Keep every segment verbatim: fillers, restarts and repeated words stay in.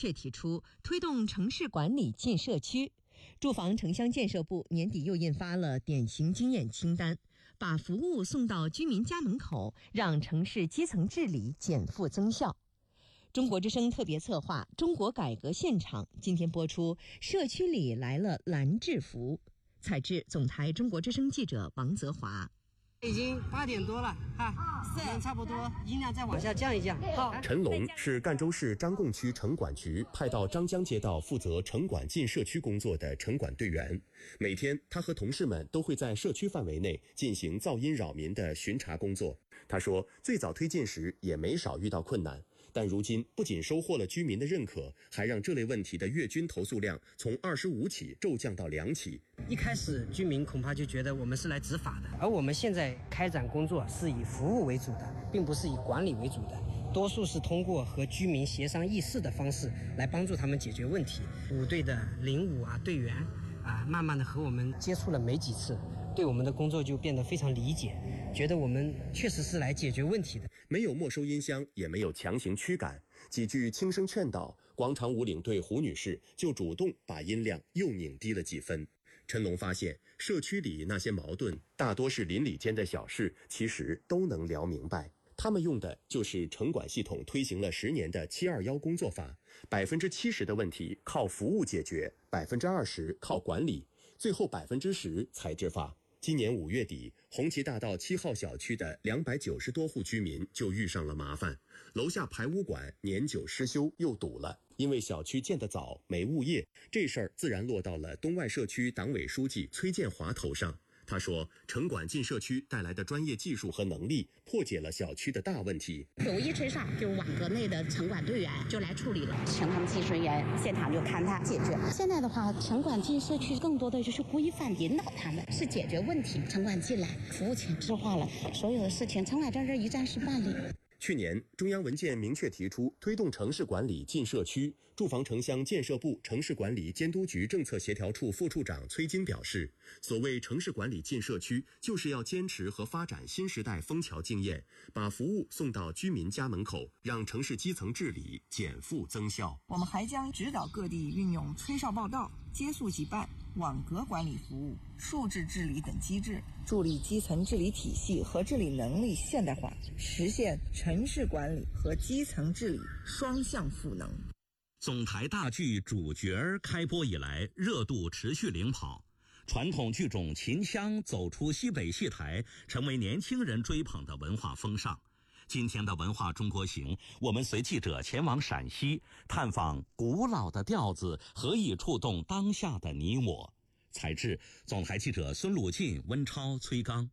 确提出推动城市管理进社区。住房城乡建设部年底又印发了典型经验清单，把服务送到居民家门口，让城市基层治理减负增效。中国之声特别策划《中国改革现场》今天播出，社区里来了蓝制服。采制总台中国之声记者王泽华。 已经八点多了哈，是差不多，音量再往下降一降。好， 陈龙是赣州市张贡区城管局派到张江街道负责城管进社区工作的城管队员。每天，他和同事们都会在社区范围内进行噪音扰民的巡查工作。他说，最早推进时也没少遇到困难，但如今不仅收获了居民的认可，还让这类问题的月均投诉量从二十五起骤降到两起。 一开始居民恐怕就觉得我们是来执法的，而我们现在开展工作是以服务为主的，并不是以管理为主的，多数是通过和居民协商议事的方式来帮助他们解决问题。五队的领舞啊队员啊，慢慢的和我们接触了没几次，对我们的工作就变得非常理解，觉得我们确实是来解决问题的。 没有没收音箱，也没有强行驱赶，几句轻声劝导，广场舞领队胡女士就主动把音量又拧低了几分。陈龙发现，社区里那些矛盾大多是邻里间的小事，其实都能聊明白。他们用的就是城管系统推行了十年的七二一工作法，百分之七十的问题靠服务解决，百分之二十靠管理，最后百分之十才执法。今年五月底，红旗大道七号小区的两百九十多户居民就遇上了麻烦，楼下排污管年久失修又堵了。因为小区建得早，没物业，这事儿自然落到了东外社区党委书记崔建华头上。他说，城管进社区带来的专业技术和能力，破解了小区的大问题。 有一吹哨，就是网格内的城管队员就来处理了，请他们技术人员现场就看他解决。现在的话，城管进社区更多的就是规范引导他们，是解决问题。城管进来，服务前置化了，所有的事情城管在这一站式办理。 去年，中央文件明确提出推动城市管理进社区。住房城乡建设部城市管理监督局政策协调处副处长崔晶表示，所谓城市管理进社区，就是要坚持和发展新时代枫桥经验，把服务送到居民家门口，让城市基层治理减负增效。 我们还将指导各地运用吹哨报到、接速即办、网格管理服务、数字治理等机制，助力基层治理体系和治理能力现代化，实现城市管理和基层治理双向赋能。 总台大剧主角开播以来，热度持续领跑，传统剧种秦腔走出西北戏台，成为年轻人追捧的文化风尚。今天的文化中国行，我们随记者前往陕西，探访古老的调子何以触动当下的你我。采制总台记者孙鲁进、温超、崔刚。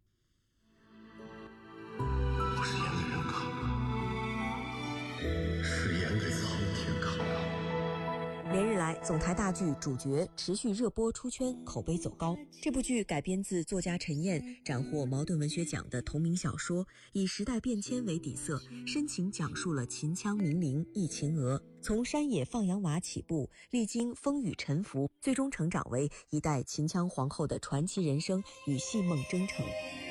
我是演给人看的，是演给苍天看的。 连日来，总台大剧主角持续热播出圈，口碑走高。这部剧改编自作家陈燕斩获茅盾文学奖的同名小说，以时代变迁为底色，深情讲述了秦腔名伶忆秦娥从山野放羊娃起步，历经风雨沉浮，最终成长为一代秦腔皇后的传奇人生与戏梦征程。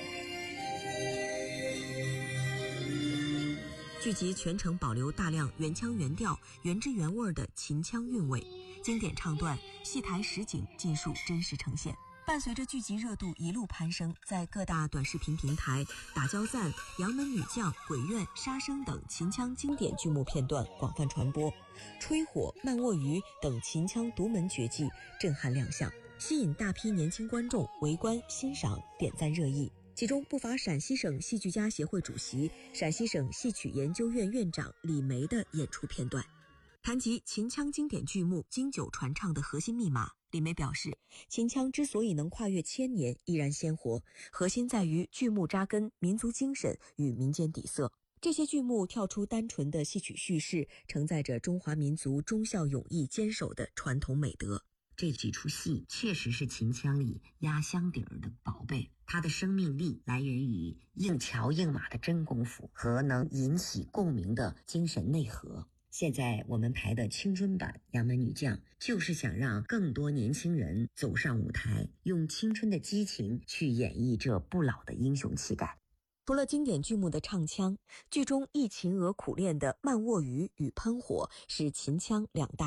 剧集全程保留大量原腔原调、原汁原味的秦腔韵味，经典唱段、戏台实景尽数真实呈现。伴随着剧集热度一路攀升，在各大短视频平台，打交赞、杨门女将、鬼怨、杀生等秦腔经典剧目片段广泛传播，吹火、慢卧鱼等秦腔独门绝技震撼亮相，吸引大批年轻观众围观欣赏、点赞热议。其中不乏陕西省戏剧家协会主席、陕西省戏曲研究院院长李梅的演出片段。谈及秦腔经典剧目经久传唱的核心密码，李梅表示，秦腔之所以能跨越千年依然鲜活，核心在于剧目扎根民族精神与民间底色。这些剧目跳出单纯的戏曲叙事，承载着中华民族忠孝勇义坚守的传统美德。 这几出戏确实是秦腔里压箱底儿的宝贝，它的生命力来源于硬桥硬马的真功夫和能引起共鸣的精神内核。现在我们排的青春版《杨门女将》，就是想让更多年轻人走上舞台，用青春的激情去演绎这不老的英雄气概。 除了经典剧目的唱腔，剧中忆秦娥苦练的慢卧鱼与喷火是秦腔两大